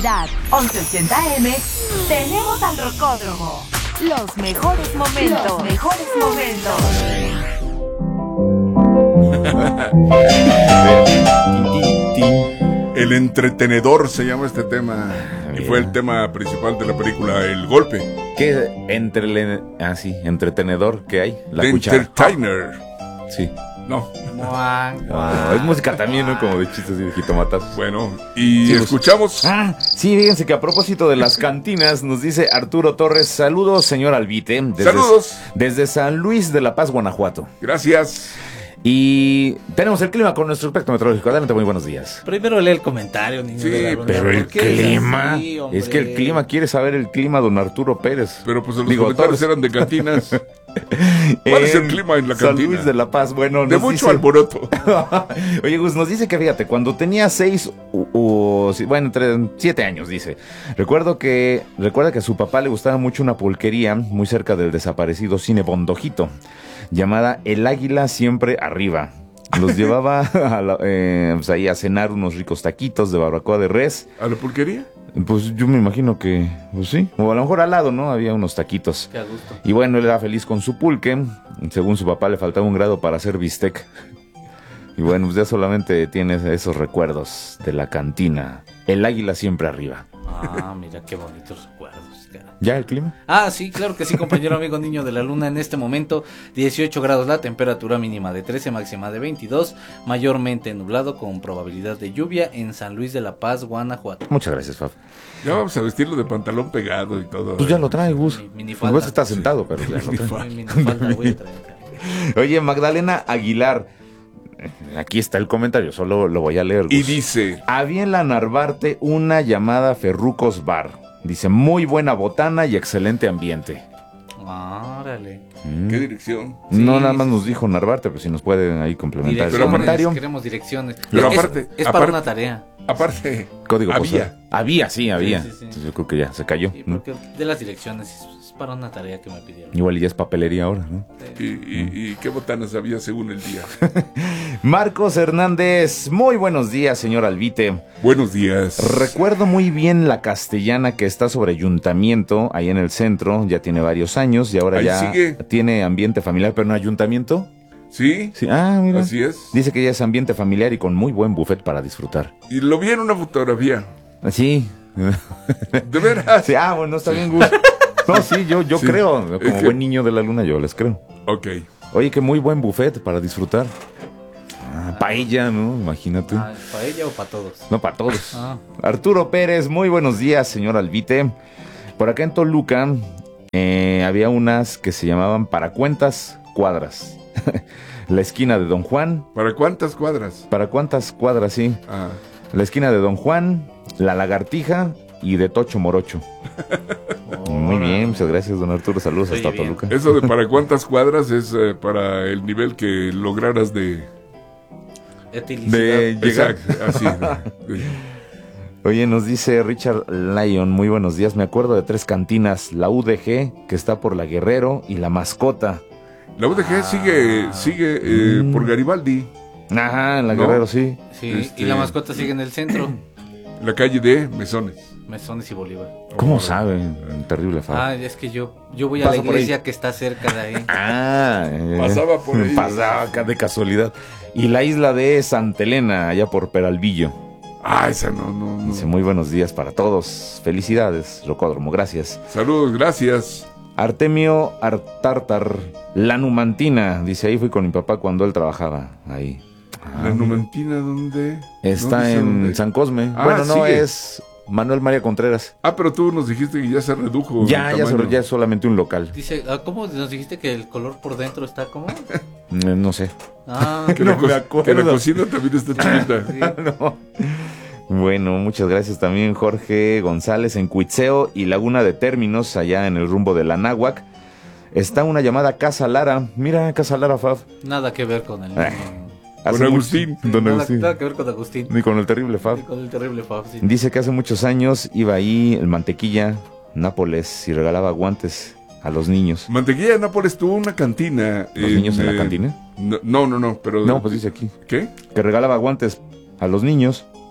Navidad, 1180M, tenemos al Rocódromo. Los mejores momentos. Los mejores momentos. El entretenedor se llama este tema. Y fue el tema principal de la película El Golpe. ¿Qué entretenedor que hay? La The cuchara. Entertainer. Sí. No. Es música también, ¿no? Como de chistes y de jitomatazos. Bueno, y Sí, escuchamos. Sí, fíjense que a propósito de las cantinas, nos dice Arturo Torres, saludos, señor Albite. Saludos. Desde San Luis de la Paz, Guanajuato. Gracias. Y tenemos el clima con nuestro espectro meteorológico. Adelante, muy buenos días. Primero lee el comentario, niño. Sí, de la luna. Pero el ¿Por qué eres clima, así, hombre? es que el clima, quiere saber el clima, don Arturo Pérez. Pero pues los comentarios eran de cantinas. ¿Cuál es el clima en la San cantina? Luis de la Paz, bueno, De nos mucho dice... alboroto. Oye, Gus, nos dice que fíjate, cuando tenía 6 entre 7 años, dice, recuerda que a su papá le gustaba mucho una pulquería muy cerca del desaparecido Cine Bondojito, llamada El Águila Siempre Arriba. Los llevaba pues ahí a cenar unos ricos taquitos de barbacoa de res. ¿A la pulquería? Pues yo me imagino que, pues sí, o a lo mejor al lado, ¿no? Había unos taquitos. Qué a gusto. Y bueno, él era feliz con su pulque. Según su papá le faltaba un grado para hacer bistec. Y bueno, pues ya solamente tiene esos recuerdos de la cantina. El Águila Siempre Arriba. Mira qué bonitos recuerdos, cara. ¿Ya el clima? Sí, claro que sí, compañero amigo niño de la luna. En este momento 18 grados la temperatura, mínima de 13, máxima de 22, mayormente nublado con probabilidad de lluvia en San Luis de la Paz, Guanajuato. Muchas gracias, Fab. Ya vamos a vestirlo de pantalón pegado y todo. Pues ya lo trae, Gus. Minifalda. Gus está sentado, pero ya lo trae. Minifalda voy a traer. Oye, Magdalena Aguilar, aquí está el comentario, solo lo voy a leer, Gus. Y dice: había en la Narvarte una llamada Ferrucos Bar. Dice, muy buena botana y excelente ambiente. Órale. ¿qué dirección? No, nada más nos dijo Narvarte, pero si nos pueden ahí complementar el Pero comentario. Queremos direcciones. Pero Es- aparte- es para aparte- una tarea. Aparte, Código había. postal. Había. Sí. Entonces yo creo que ya se cayó, Sí, ¿no? porque de las direcciones es para una tarea que me pidieron. Igual ya es papelería ahora, ¿no? ¿Y qué botanas había según el día? Marcos Hernández, muy buenos días, señor Albite. Buenos días. Recuerdo muy bien la Castellana que está sobre Ayuntamiento, ahí en el centro, ya tiene varios años y ahora Ahí ya sigue. tiene ambiente familiar, pero no Ayuntamiento. ¿Sí? Sí. Mira. Así es. Dice que ya es ambiente familiar y con muy buen buffet para disfrutar. Y lo vi en una fotografía. Sí. ¿De veras? Sí, bueno, está bien, Gus. No, sí, yo Sí. creo. Como Es que- buen niño de la luna, yo les creo. Ok. Oye, que muy buen buffet para disfrutar. Paella, ¿no? Imagínate. ¿Para ella o para todos? No, para todos. Arturo Arturo Pérez, muy buenos días, señor Albite. Por acá en Toluca había unas que se llamaban Para Cuentas Cuadras. La esquina de Don Juan. ¿Para cuántas cuadras? ¿Para cuántas cuadras, sí? La esquina de Don Juan, La Lagartija y de Tocho Morocho. Muy bien, muchas gracias, don Arturo. Saludos Oye, hasta bien. Toluca. Eso de para cuántas cuadras es para el nivel que lograras de De llegar. Exacto, así. Oye, nos dice Richard Lyon, muy buenos días. Me acuerdo de 3 cantinas, la UDG, que está por la Guerrero, y la Mascota. La UDG sigue por Garibaldi, Ajá, en la ¿No? Guerrero, sí. Sí, y la mascota sigue en el centro. la calle de Mesones. Mesones y Bolívar. ¿Cómo saben? Terrible fama. Es que yo voy a la Paso por ahí. iglesia que está cerca de ahí. Pasaba por ahí. Pasaba acá de casualidad. Y la isla de Santa Elena, allá por Peralvillo. Esa no. Dice, muy buenos días para todos. Felicidades, Rocódromo, gracias. Saludos, gracias. Artemio Artartar, La Numantina. Dice, ahí fui con mi papá cuando él trabajaba. Ahí. ¿La Numantina dónde? Está ¿Dónde en dónde? San Cosme. Ah, Bueno, no, sigue. es Manuel María Contreras. Pero tú nos dijiste que ya se redujo. Ya el tamaño. es solamente un local. Dice, ¿cómo nos dijiste que el color por dentro está como? No sé. Que, No la, me acuerdo. que la cocina también está chiquita. No. Bueno, muchas gracias también Jorge González en Cuitzeo y Laguna de Términos, allá en el rumbo de la Náhuac. Está una llamada Casa Lara. Mira, Casa Lara, Fab. Nada que ver con el... Con Agustín. Don Agustín. Nada que ver con Agustín. Ni con el terrible Fab. Ni con el terrible Fab, sí. Dice que hace muchos años iba ahí el Mantequilla Nápoles y regalaba guantes a los niños. Mantequilla de Nápoles tuvo una cantina. ¿Los niños en la cantina? No, pero... No, pues dice aquí. ¿Qué? Que regalaba guantes a los niños.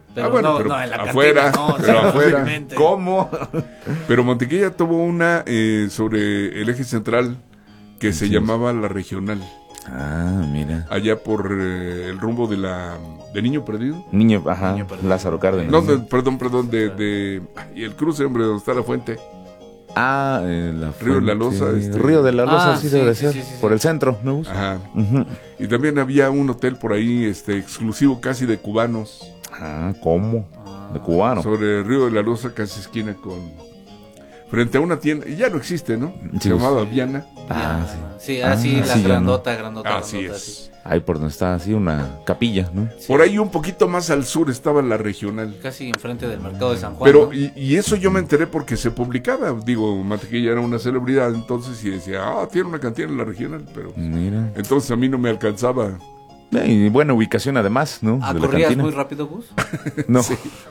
Pero bueno, no, pero no, en la afuera, cantina, no, pero sí, afuera. obviamente. ¿Cómo? Pero Mantequilla tuvo una sobre el eje central que se llamaba La Regional, Ah, mira. allá por el rumbo de Niño Perdido. Niño, ajá, Niño perdido. Lázaro Cárdenas. No, perdón, y el cruce, hombre, donde está la fuente. Ah, Río de la Loza, Río de la Loza, sí, sí, debe sí, ser. sí, sí, Por sí. el centro, ¿no? Ajá. Ujú. Y también había un hotel por ahí, exclusivo casi de cubanos, Ah, ¿cómo? De cubano. sobre el Río de la Loza, casi esquina frente a una tienda, y ya no existe, ¿no? Sí, Se llamaba Viana. Ah, sí. Sí, Ah, así, la sí, ya grandota. Así grandota, es. sí. Ahí por donde está así una capilla, ¿no? Sí. Por ahí un poquito más al sur estaba La Regional. Casi enfrente del mercado de San Juan. Pero, ¿no? y eso yo me enteré porque se publicaba. Digo, Mantequilla era una celebridad entonces y decía, tiene una cantina en La Regional, pero Mira. entonces a mí no me alcanzaba. Y buena ubicación además, ¿no? Ah, De la ¿corrías cantina. muy rápido, Gus? No.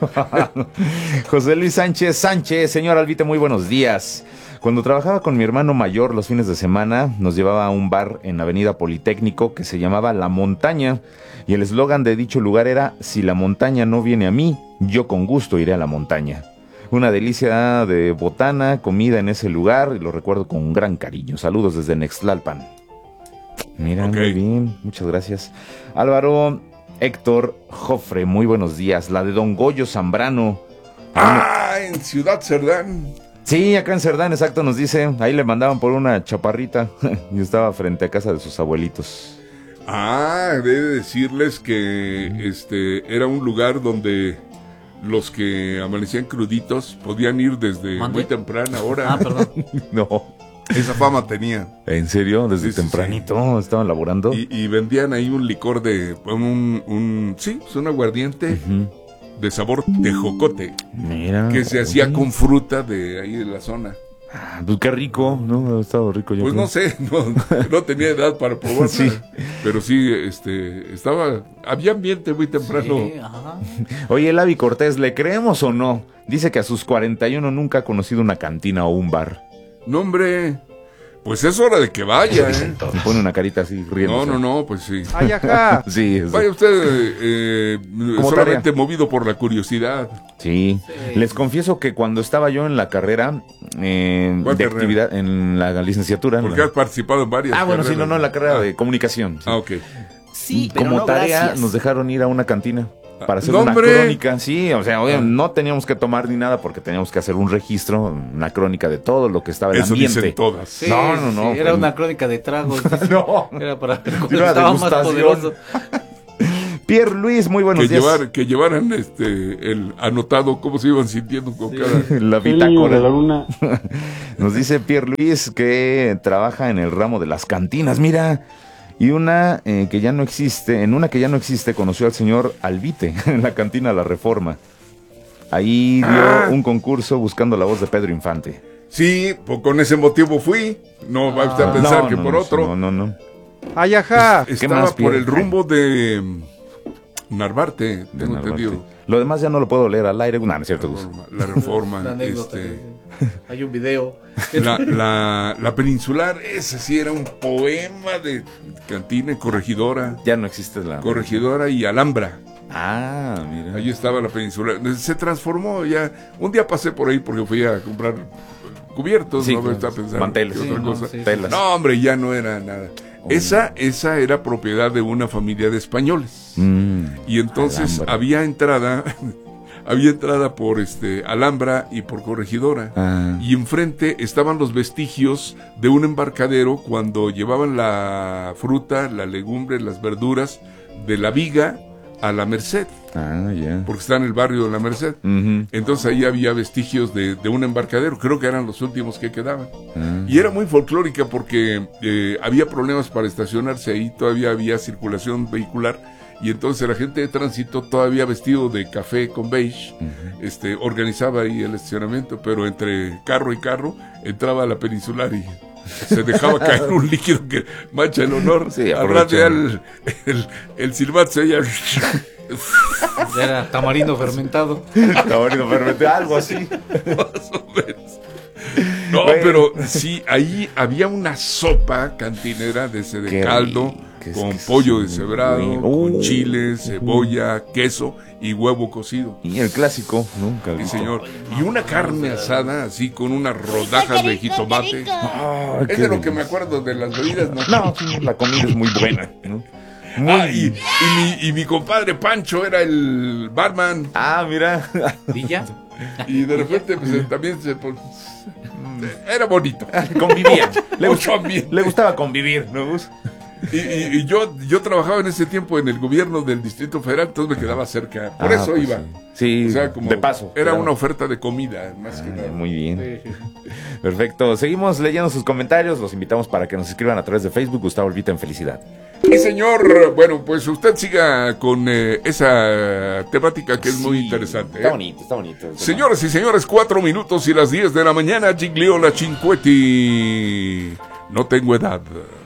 José Luis Sánchez, señor Albite, muy buenos días. Cuando trabajaba con mi hermano mayor los fines de semana, nos llevaba a un bar en Avenida Politécnico que se llamaba La Montaña, y el eslogan de dicho lugar era: si la montaña no viene a mí, yo con gusto iré a la montaña. Una delicia de botana, comida en ese lugar, y lo recuerdo con un gran cariño. Saludos desde Nextlalpan. Mira, Ok. muy bien, muchas gracias. Álvaro Héctor Jofre, muy buenos días. La de Don Goyo Zambrano. En Ciudad Cerdán. Sí, acá en Cerdán, exacto, nos dice. Ahí le mandaban por una chaparrita y estaba frente a casa de sus abuelitos. Debe decirles que era un lugar donde los que amanecían cruditos podían ir desde ¿Mande? muy temprana hora. Ah, perdón. No, Esa fama tenía. ¿en serio? Desde Sí, sí, tempranito estaban laborando. Y vendían ahí un licor de un aguardiente Ujú. de sabor tejocote Mira. que se hacía oye. con fruta de ahí de la zona. Ah, pues qué rico, ¿no? Ha estado rico yo Pues creo. no sé, no tenía edad para probarla. Sí. Pero sí, había ambiente muy temprano. Sí, ajá. Oye, el Avi Cortés, ¿le creemos o no? Dice que a sus 41 nunca ha conocido una cantina o un bar. No, hombre, pues es hora de que vaya, ¿eh? Me pone una carita así riéndose. No, pues sí. Ay, ajá. Sí, Vaya usted Como solamente tarea. movido por la curiosidad. sí. Les confieso que cuando estaba yo en la carrera de ¿Cuál carrera? actividad, en la licenciatura. en Porque la- has participado en varias. bueno, sí, carreras. no, en la carrera de comunicación. sí. Ok. Sí, pero Como no, tarea gracias. nos dejaron ir a una cantina para hacer ¡No, una hombre! crónica. Sí, o sea, oye, no teníamos que tomar ni nada porque teníamos que hacer un registro, una crónica de todo lo que estaba en el Eso ambiente. dicen todas. Sí, No, sí, era una crónica de tragos. No. Era para ver Era cuál estaba más degustación. poderoso. Pierre Luis, muy buenos días. Que llevaran el anotado cómo se iban sintiendo con cada. La El niño de la bitácora. luna. Nos dice Pierre Luis que trabaja en el ramo de las cantinas, mira. Y una que ya no existe, en una que ya no existe, conoció al señor Albite en la cantina La Reforma. Ahí dio un concurso buscando la voz de Pedro Infante. Sí, pues con ese motivo fui. No va usted a pensar que por otro. No. Ay, ajá. Estaba más, por Pierre? el rumbo de Narvarte, tengo Narvarte. entendido. Lo demás ya no lo puedo leer al aire. No es cierto, Gus. La Reforma. La anécdota. Hay un video. La Peninsular, ese sí era un poema de cantina y corregidora. Ya no existe la... Corregidora y Alhambra. Ah, mira. Ahí estaba la Peninsular. Se transformó ya. Un día pasé por ahí porque fui a comprar cubiertos. Sí, no me está pensando manteles. que Sí, otra no, cosa. sí. Telas. No, hombre, ya no era nada. Esa era propiedad de una familia de españoles. Y entonces Alhambra. había entrada por Alhambra y por Corregidora. Ah. Y enfrente estaban los vestigios de un embarcadero cuando llevaban la fruta, la legumbre, las verduras de la Viga a la Merced, Ah, ya. porque está en el barrio de la Merced. Ujú. Entonces ahí había vestigios de un embarcadero, creo que eran los últimos que quedaban. Ah. Y era muy folclórica porque había problemas para estacionarse ahí, todavía había circulación vehicular, y entonces la gente de tránsito, todavía vestido de café con beige, organizaba ahí el estacionamiento, pero entre carro y carro entraba a la Peninsular y se dejaba caer un líquido que mancha el honor. Sí, al rato ya aprovechan. el silbato se oía. Era tamarindo fermentado. Tabarino fermenté, algo así. Más o menos. No, Bueno. pero sí, ahí había una sopa cantinera de ese de Qué caldo, Que es con que es pollo muy deshebrado, bueno. con chile, cebolla, queso y huevo cocido. Y el clásico, ¿no? Sí, Caldito. señor. Y una carne asada, así con unas rodajas de jitomate. Ay, Es qué de lo que me delicia. acuerdo de las bebidas, ¿no? No, sí, la comida es muy buena, ¿no? Y mi compadre Pancho era el barman. Ah, mira. ¿Villa? Y de repente pues, también era bonito. Convivían. Mucho ambiente. Le gustaba convivir, ¿no? Y yo trabajaba en ese tiempo en el gobierno del Distrito Federal, entonces me quedaba cerca. Por eso pues iba. Sí, O sea, como de paso. Era claro. una oferta de comida, más que nada. Muy bien. Perfecto. Seguimos leyendo sus comentarios. Los invitamos para que nos escriban a través de Facebook. Gustavo Olvita en Felicidad. Y señor, bueno, pues usted siga con esa temática que es muy Sí, interesante. Está bonito, está bonito. Señores y señores, 4 minutos y las 10 de la mañana, Gigliola Cinquetti. No tengo edad.